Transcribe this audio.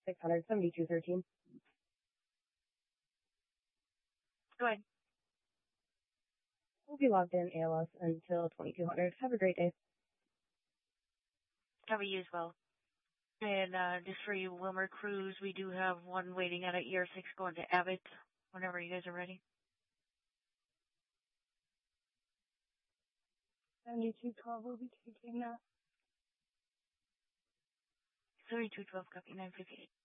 672.13. Go ahead. We'll be logged in ALS until 2200. Have a great day. How are you as well? And just for you, Wilmer Cruz, we do have one waiting out at ER6 going to Abbott whenever you guys are ready. 7212 will be taking that. 3212, copy 958.